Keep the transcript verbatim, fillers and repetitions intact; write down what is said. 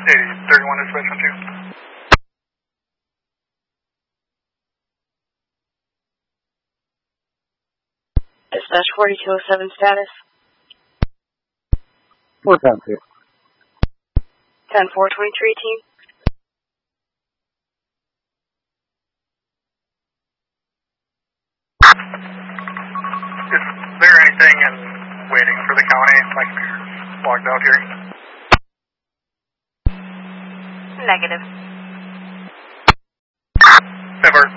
eighty thirty-one dispatch one two. Dispatch forty-two oh seven status. Four pound two. ten four twenty-three team. Is there anything in waiting for the county? My computer's logged out here. Negative. Never.